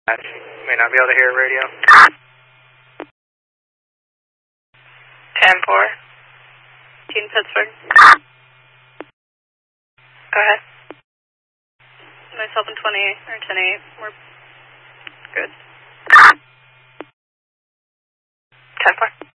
May not be able to hear radio. 10-4. Team Pittsburgh. Go ahead. Myself and 20 or 10-8. We're good. 10-4.